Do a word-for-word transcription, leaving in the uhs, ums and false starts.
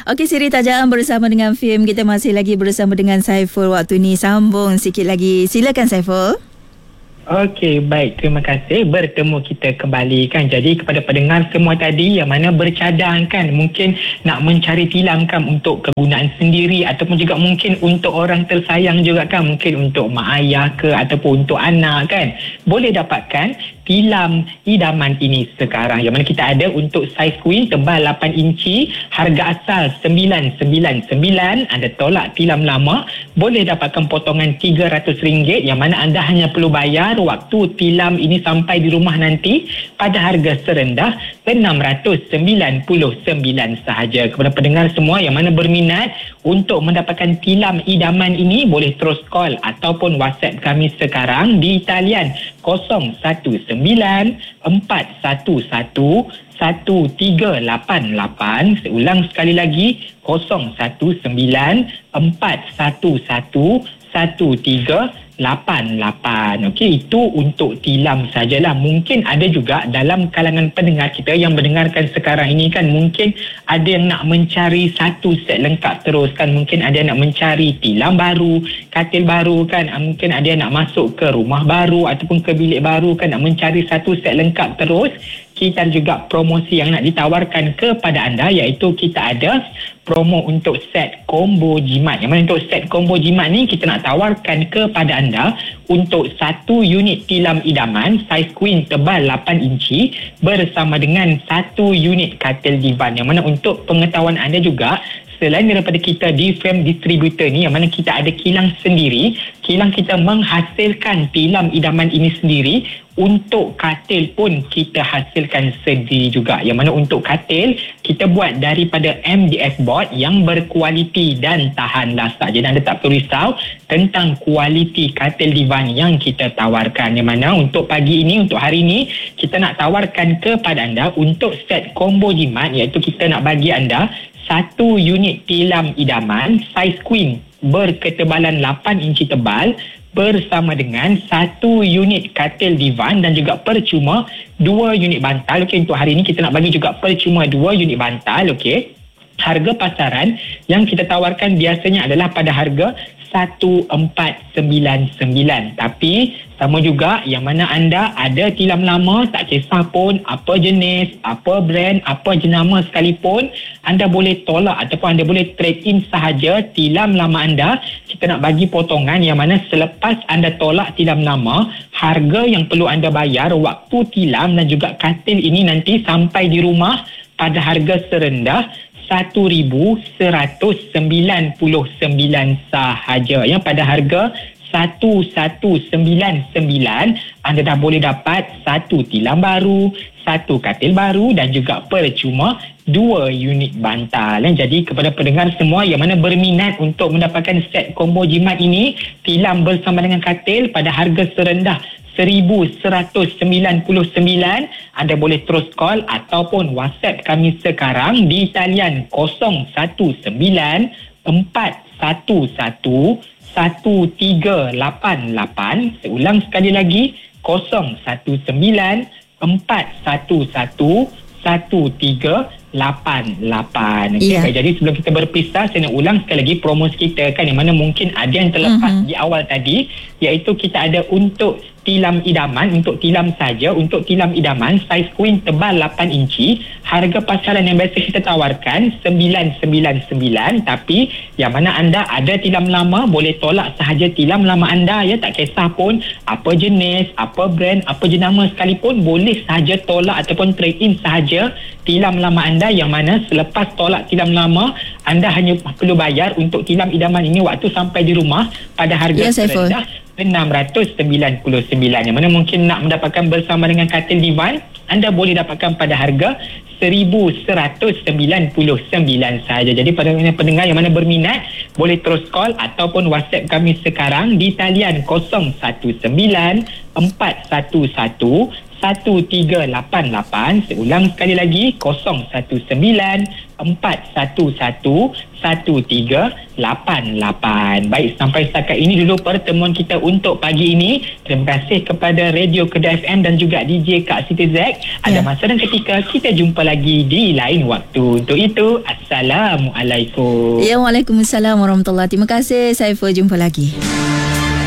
Okey, Siri Tajam bersama dengan Fim. Kita masih lagi bersama dengan Saiful. Waktu ni sambung sikit lagi. Silakan Saiful. Okey, baik. Terima kasih. Bertemu kita kembali kan. Jadi kepada pendengar semua tadi yang mana bercadang kan, mungkin nak mencari tilam kan untuk kegunaan sendiri ataupun juga mungkin untuk orang tersayang juga kan, mungkin untuk mak ayah ke ataupun untuk anak kan, boleh dapatkan tilam idaman ini sekarang yang mana kita ada untuk saiz queen tebal lapan inci, harga asal sembilan sembilan sembilan. Anda tolak tilam lama, boleh dapatkan potongan tiga ratus ringgit yang mana anda hanya perlu bayar waktu tilam ini sampai di rumah nanti pada harga serendah enam ratus sembilan puluh sembilan sahaja. Kepada pendengar semua yang mana berminat untuk mendapatkan tilam idaman ini, boleh terus call ataupun WhatsApp kami sekarang di talian kosong satu sembilan empat satu satu satu tiga lapan lapan. Seulang sekali lagi, kosong satu sembilan empat satu satu satu tiga lapan lapan. Okey, itu untuk tilam sajalah. Mungkin ada juga dalam kalangan pendengar kita yang mendengarkan sekarang ini kan, mungkin ada yang nak mencari satu set lengkap terus kan, mungkin ada yang nak mencari tilam baru, katil baru kan, mungkin ada yang nak masuk ke rumah baru ataupun ke bilik baru kan, nak mencari satu set lengkap terus. Kita ada juga promosi yang nak ditawarkan kepada anda, iaitu kita ada promo untuk set combo jimat. Yang mana untuk set combo jimat ni kita nak tawarkan kepada anda untuk satu unit tilam idaman saiz queen tebal lapan inci bersama dengan satu unit katil divan. Yang mana untuk pengetahuan anda juga, selain daripada kita di frame distributor ni yang mana kita ada kilang sendiri, kilang kita menghasilkan tilam idaman ini sendiri. Untuk katil pun kita hasilkan sendiri juga. Yang mana untuk katil kita buat daripada M D F board yang berkualiti dan tahan lasak. Jadi anda tak perlu risau tentang kualiti katil divan yang kita tawarkan. Yang mana untuk pagi ini, untuk hari ini, kita nak tawarkan kepada anda untuk set combo jimat, iaitu kita nak bagi anda satu unit tilam idaman saiz queen berketebalan lapan inci tebal bersama dengan satu unit katil divan dan juga percuma dua unit bantal. Okey, untuk hari ini kita nak bagi juga percuma dua unit bantal. Okey, harga pasaran yang kita tawarkan biasanya adalah pada harga satu empat sembilan sembilan. Tapi sama juga yang mana anda ada tilam lama, tak kisah pun apa jenis, apa brand, apa jenama sekalipun, anda boleh tolak ataupun anda boleh trade in sahaja tilam lama anda. Kita nak bagi potongan yang mana selepas anda tolak tilam lama, harga yang perlu anda bayar waktu tilam dan juga katil ini nanti sampai di rumah pada harga serendah satu ribu seratus sembilan puluh sembilan sahaja. Yang pada harga satu satu sembilan sembilan anda dah boleh dapat satu tilam baru, satu katil baru dan juga percuma dua unit bantal. Jadi kepada pendengar semua yang mana berminat untuk mendapatkan set combo jimat ini, tilam bersama dengan katil pada harga serendah seribu seratus sembilan puluh sembilan, anda boleh terus call ataupun WhatsApp kami sekarang di talian kosong satu sembilan empat satu satu satu tiga lapan lapan. Seulang sekali lagi, kosong satu sembilan empat satu satu satu tiga lapan lapan. Okay, yeah. Jadi sebelum kita berpisah, saya nak ulang sekali lagi promosi kita kan, yang mana mungkin ada yang terlepas uh-huh. di awal tadi, iaitu kita ada untuk tilam idaman, untuk tilam saja, untuk tilam idaman saiz queen tebal lapan inci, harga pasaran yang biasa kita tawarkan sembilan sembilan sembilan. Tapi yang mana anda ada tilam lama, boleh tolak sahaja tilam lama anda ya, tak kisah pun apa jenis, apa brand, apa jenama sekalipun, boleh sahaja tolak ataupun trade in sahaja tilam lama anda, yang mana selepas tolak tilam lama anda hanya perlu bayar untuk tilam idaman ini waktu sampai di rumah pada harga yes, serendah enam ratus sembilan puluh sembilan. Yang mana mungkin nak mendapatkan bersama dengan katil divan, anda boleh dapatkan pada harga seribu seratus sembilan puluh sembilan sahaja. Jadi pada pendengar yang mana berminat, boleh terus call ataupun WhatsApp kami sekarang di talian kosong satu sembilan empat satu satu satu tiga lapan lapan. Saya ulang sekali lagi, kosong satu sembilan empat satu satu satu tiga lapan lapan. Baik, sampai setakat ini dulu pertemuan kita untuk pagi ini. Terima kasih kepada Radio Kedah F M dan juga D J Kak Siti Z. Ada masa dan ketika kita jumpa lagi di lain waktu. Untuk itu, Assalamualaikum. Ya, Waalaikumsalam warahmatullahi. Terima kasih Saiful, jumpa lagi.